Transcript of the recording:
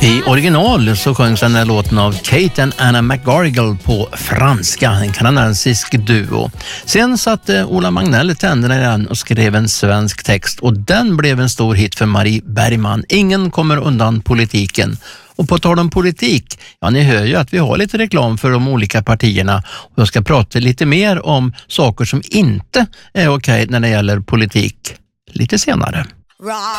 I original så sjöngs den här låten av Kate and Anna McGarrigle på franska, en kanadensisk duo. Sen satte Ola Magnell tänderna i den och skrev en svensk text och den blev en stor hit för Marie Bergman. Ingen kommer undan politiken. Och på tal om politik, ja ni hör ju att vi har lite reklam för de olika partierna och jag ska prata lite mer om saker som inte är okej när det gäller politik lite senare.